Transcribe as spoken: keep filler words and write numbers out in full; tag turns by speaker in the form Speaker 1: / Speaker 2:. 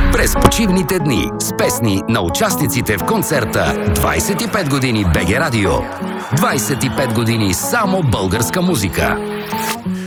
Speaker 1: През почивните дни с песни на участниците в концерта двайсет и пет години БГ Радио. двайсет и пет години само българска музика.